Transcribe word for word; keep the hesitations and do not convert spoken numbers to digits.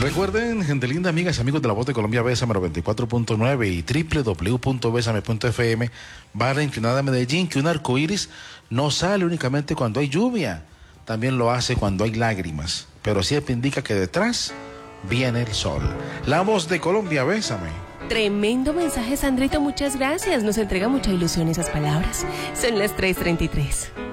Recuerden, gente linda, amigas y amigos de la Voz de Colombia, Bésame noventa y cuatro punto nueve y doble u doble u doble u punto besame punto f m, barra inclinada Medellín, que un arco iris no sale únicamente cuando hay lluvia, también lo hace cuando hay lágrimas, pero siempre indica que detrás viene el sol. La Voz de Colombia, Bésame. Tremendo mensaje, Sandrito, muchas gracias. Nos entrega mucha ilusión esas palabras. Son las tres treinta y tres.